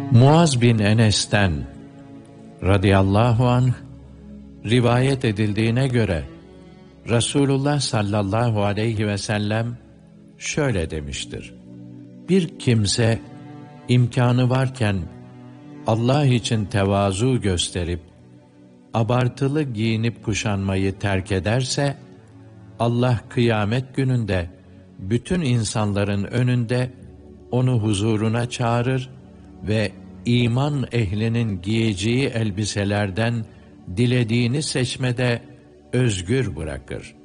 Muaz bin Enes'ten radıyallahu anh rivayet edildiğine göre Resulullah sallallahu aleyhi ve sellem şöyle demiştir: Bir kimse imkanı varken Allah için tevazu gösterip abartılı giyinip kuşanmayı terk ederse, Allah kıyamet gününde bütün insanların önünde onu huzuruna çağırır ve iman ehlinin giyeceği elbiselerden dilediğini seçmede özgür bırakır.